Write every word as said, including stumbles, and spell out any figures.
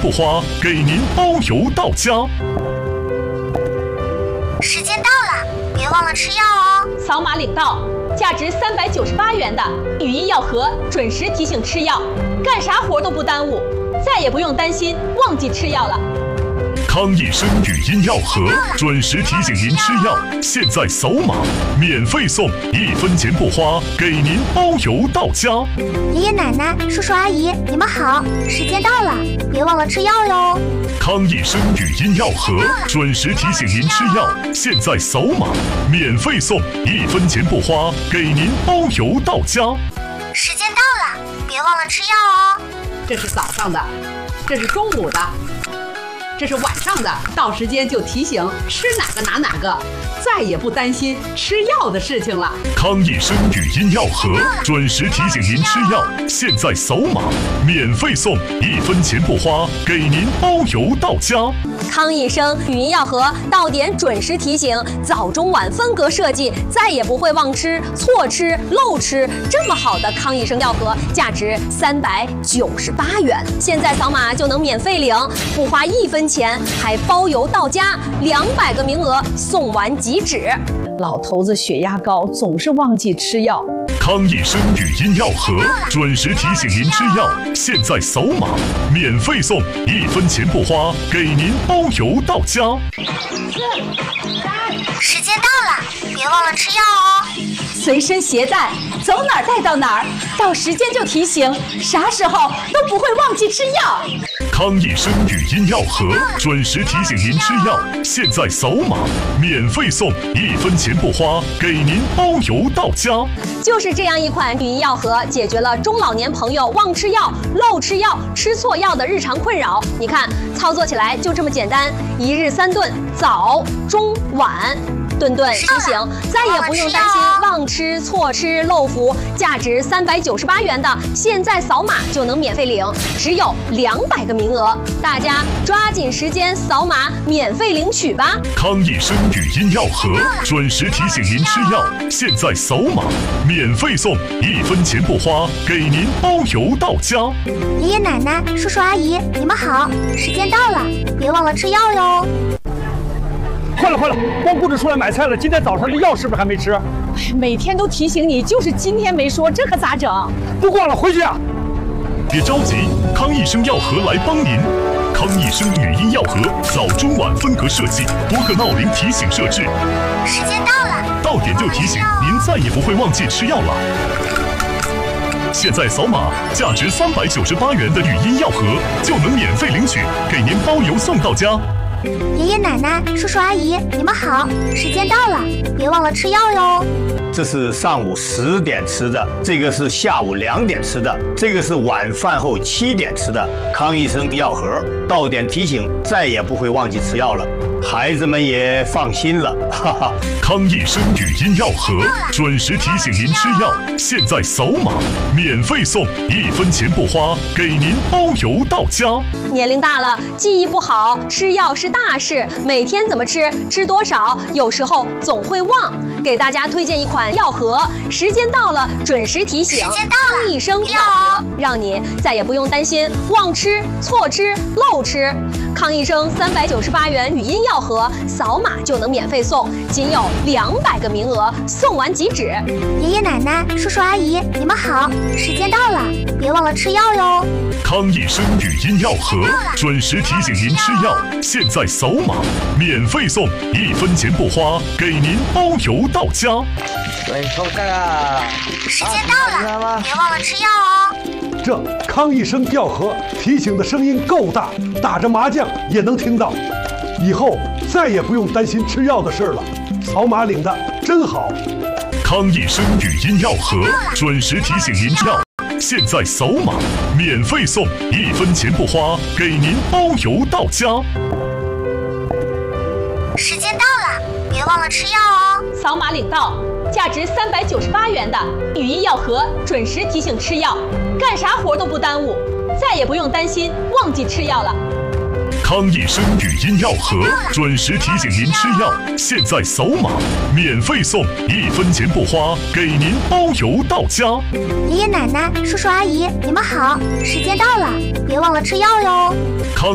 不花，给您包邮到家。 时间到了，别忘了吃药哦。 扫码领到，价值三百九十八元的语音药盒，准时提醒吃药，干啥活都不耽误，再也不用担心忘记吃药了。 康益生语音药盒，准时提醒您吃药，现在扫码免费送，一分钱不花，给您包邮到家。 爷爷奶奶、叔叔阿姨，你们好，时间到了，别忘了吃药哟。 康益生语音药盒，准时提醒您吃药，现在扫码免费送，一分钱不花，给您包邮到家。 时间到了，别忘了吃药哦。 这是早上的，这是中午的，这是晚上的，到时间就提醒吃哪个拿哪个，再也不担心吃药的事情了。 康益生语音药盒，准时提醒您吃药，现在扫码免费送，一分钱不花，给您包邮到家。 康益生语音药盒到点准时提醒，早中晚分隔设计，再也不会忘吃、错吃、漏吃。这么好的康益生药盒，价值三百九十八元，现在扫码就能免费领，不花一分钱，还包邮到家，两百个名额，送完即止。 老头子血压高，总是忘记吃药。 康益生语音药盒，准时提醒您吃药，现在扫码免费送，一分钱不花，给您包邮到家。 时间到了，别忘了吃药哦。 随身携带，走哪儿带到哪儿，到时间就提醒，啥时候都不会忘记吃药。 康益生语音药盒，准时提醒您吃药，现在扫码免费送，一分钱不花，给您包邮到家。 就是这样一款语音药盒，解决了中老年朋友忘吃药、漏吃药、吃错药的日常困扰。你看，操作起来就这么简单，一日三顿，早、中、晚。顿顿提醒，再也不用担心忘吃、错吃、漏服。价值三百九十八元的，现在扫码就能免费领，只有两百个名额，大家抓紧时间扫码免费领取吧。 康益生语音药盒，准时提醒您吃药，现在扫码免费送，一分钱不花，给您包邮到家。 爷爷奶奶、叔叔阿姨，你们好，时间到了，别忘了吃药哟。 快了快了，光顾着出来买菜了，今天早上的药是不是还没吃？ 每天都提醒你，就是今天没说，这可咋整？ 不逛了，回去啊！ 别着急，康益生药盒来帮您。康益生语音药盒，早中晚分隔设计，多个闹铃提醒设置。 时间到了， 到点就提醒，您再也不会忘记吃药了。现在扫码，价值三百九十八元的语音药盒就能免费领取，给您包邮送到家。 爷爷奶奶、叔叔阿姨，你们好，时间到了，别忘了吃药哟。 这是上午十点吃的，这个是下午两点吃的，这个是晚饭后七点吃的。康益生药盒，到点提醒，再也不会忘记吃药了，孩子们也放心了，哈哈。 康益生语音药盒，准时提醒您吃药，现在扫码免费送，一分钱不花，给您包邮到家。 年龄大了，记忆不好，吃药是大事，每天怎么吃，吃多少，有时候总会忘。给大家推荐一款药盒，时间到了准时提醒， 时间到了， 康益生药盒，让你再也不用担心忘吃、错吃、漏吃。康益生三百九十八元语音药盒，扫码就能免费送，仅有两百个名额，送完即止。 爷爷奶奶、叔叔阿姨，你们好，时间到了，别忘了吃药哟。 康益生语音药盒，准时提醒您吃药，现在扫码免费送，一分钱不花，给您包邮到家。 对，抽干啊！ 时间到了，别忘了吃药哦。 这康益生药盒提醒的声音够大，打着麻将也能听到。以后再也不用担心吃药的事了，扫码领的真好。 康益生语音药盒，准时提醒您吃药，现在扫码免费送，一分钱不花，给您包邮到家。 时间到了，别忘了吃药哦。 扫码领到，价值三百九十八元的语音药盒，准时提醒吃药，干啥活都不耽误，再也不用担心忘记吃药了。 康益生语音药盒，准时提醒您吃药，现在扫码免费送，一分钱不花，给您包邮到家。 爷爷奶奶、叔叔阿姨，你们好，时间到了，别忘了吃药哟。 康